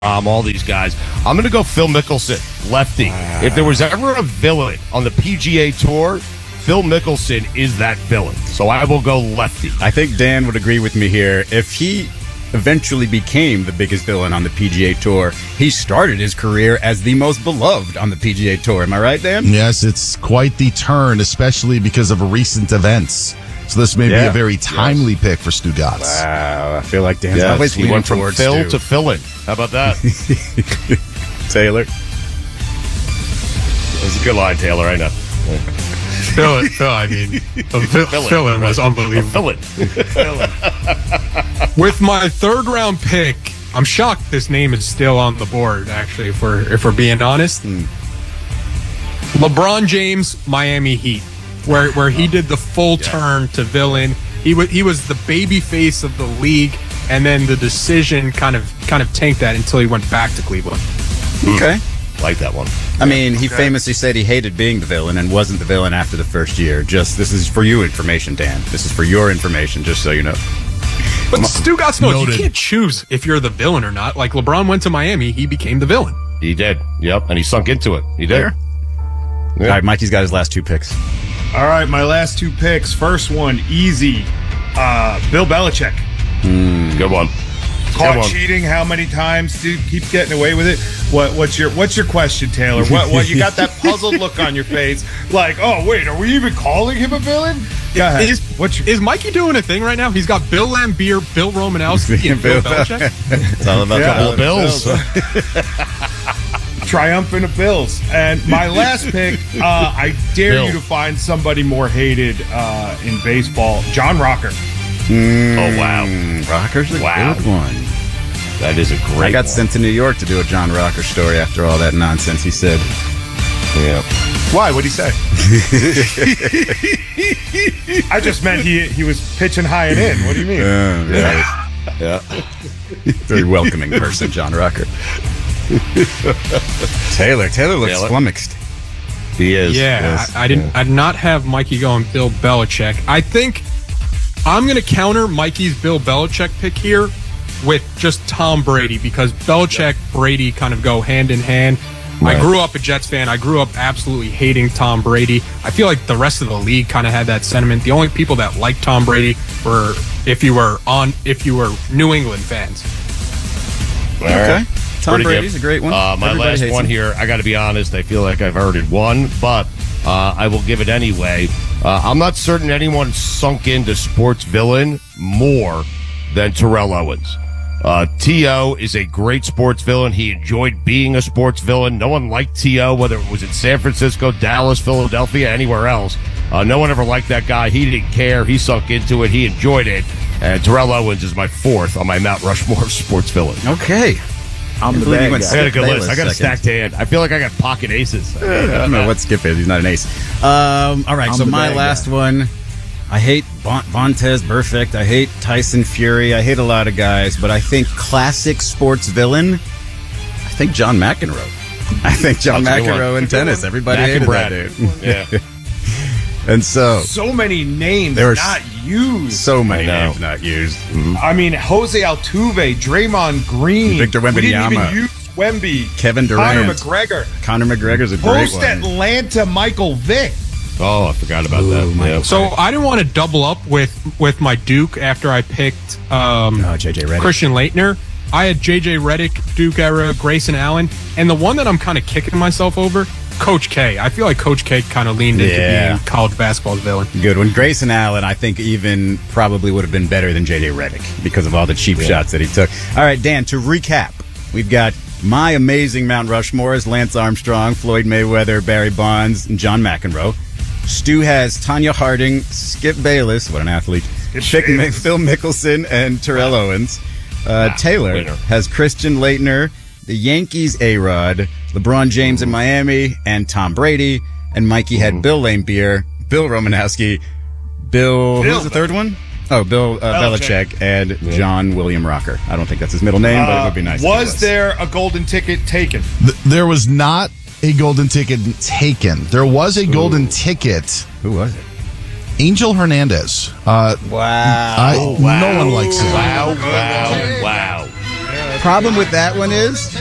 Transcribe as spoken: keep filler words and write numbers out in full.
Um, all these guys. I'm going to go Phil Mickelson, lefty. Wow. If there was ever a villain on the P G A Tour, Phil Mickelson is that villain. So I will go lefty. I think Dan would agree with me here. If he eventually became the biggest villain on the P G A Tour, he started his career as the most beloved on the P G A Tour. Am I right, Dan? Yes, it's quite the turn, especially because of recent events. So this may yeah. be a very timely yes. pick for Stu Gatz. Wow, I feel like Dan's yes, always he went from Phil Stu. to Philin. How about that? Taylor? That was a good line, Taylor, I know. Phil, Phil, I mean, Phil, Philin was unbelievable. Philin. With my third round pick, I'm shocked this name is still on the board, actually, if we're, if we're being honest. Mm. LeBron James, Miami Heat. Where where he did the full yeah. turn to villain. He was he was the baby face of the league, and then the decision kind of kind of tanked that until he went back to Cleveland. Okay. Like that one. I mean, he okay. famously said he hated being the villain and wasn't the villain after the first year. Just this is for you information, Dan. This is for your information, just so you know. But Stu Gatz knows you can't choose if you're the villain or not. Like LeBron went to Miami, he became the villain. He did. Yep, and he sunk into it. He did. Yeah. All right, Mikey's got his last two picks. All right, my last two picks. First one, easy. Uh, Bill Belichick. Mm, good one. Caught good one. cheating how many times? Dude, keep getting away with it. What? What's your What's your question, Taylor? What? What? You got that puzzled look on your face, like, oh wait, are we even calling him a villain? Go ahead. Is, What's your, is Mikey doing a thing right now? He's got Bill Lambier, Bill Romanowski, and Bill Belichick. It's all about yeah, a couple of Bills. Triumphant of Bills. And my last pick, uh, I dare Bill. you to find somebody more hated uh, in baseball. John Rocker. Mm, oh, wow. Rocker's a wow. good one. That is a great I got one. sent to New York to do a John Rocker story after all that nonsense he said. Yeah. Why? What'd he say? I just meant he he was pitching high and in. What do you mean? Uh, yeah. yeah. Very welcoming person, John Rocker. Taylor. Taylor looks Taylor. flummoxed. He is. Yeah, yes. I, I didn't. Yeah. I did not have Mikey going Bill Belichick. I think I'm going to counter Mikey's Bill Belichick pick here with just Tom Brady because Belichick, Brady kind of go hand in hand. Right. I grew up a Jets fan. I grew up absolutely hating Tom Brady. I feel like the rest of the league kind of had that sentiment. The only people that liked Tom Brady were if you were on if you were New England fans. Okay. Right. Tom Pretty Brady's good. a great one. Uh, my Everybody last hates one him. here, I got to be honest, I feel like I've already won, but uh, I will give it anyway. Uh, I'm not certain anyone sunk into sports villain more than Terrell Owens. Uh, T O is a great sports villain. He enjoyed being a sports villain. No one liked T O, whether it was in San Francisco, Dallas, Philadelphia, anywhere else. Uh, no one ever liked that guy. He didn't care. He sunk into it. He enjoyed it. And Terrell Owens is my fourth on my Mount Rushmore of sports villain. Okay. I'm the bad bad guy. I got a good Bayless list. I got a second. stacked hand. I feel like I got pocket aces. I don't know what Skip is. He's not an ace. Um, all right, I'm so the my bad last guy. one. I hate Von- Vontez Perfect. I hate Tyson Fury. I hate a lot of guys, but I think classic sports villain, I think John McEnroe. I think John That's a good McEnroe one. in tennis. Everybody Mac hated and Brad. that dude. Yeah. And so, So many names There are not used. so many I know. names not used. I mean, Jose Altuve, Draymond Green, Victor We didn't Wembanyama. even use Wemby. Kevin Conor Durant. McGregor. Conor McGregor's a great Post one. Atlanta Michael Vick. Oh, I forgot about that. Yeah. So I didn't want to double up with with my Duke after I picked um, Oh, J J Redick. Christian Laettner. I had J J Redick, Duke era, Grayson Allen, and the one that I'm kind of kicking myself over, Coach K. I feel like Coach K kind of leaned into Yeah. being college basketball's villain. Good one. Grayson Allen, I think, even probably would have been better than J J Redick because of all the cheap Yeah. shots that he took. All right, Dan, to recap, we've got my amazing Mount Rushmore is Lance Armstrong, Floyd Mayweather, Barry Bonds, and John McEnroe. Stu has Tanya Harding, Skip Bayless, what an athlete, Chick Mi- Phil Mickelson, and Terrell Owens. Uh, Wow, Taylor winner. has Christian Laettner, the Yankees A-Rod, LeBron James in Miami, and Tom Brady. And Mikey had Bill Laimbeer, Bill Romanowski, Bill, who was the third one? Oh, Bill uh, Belichick. Belichick. and John William Rocker. I don't think that's his middle name, but it would be nice. if it Was there a golden ticket taken? Th- there was not a golden ticket taken. There was a golden ticket. Who was it? Angel Hernandez. Uh, Wow. I, No one likes him. Wow, wow, wow. problem with that one is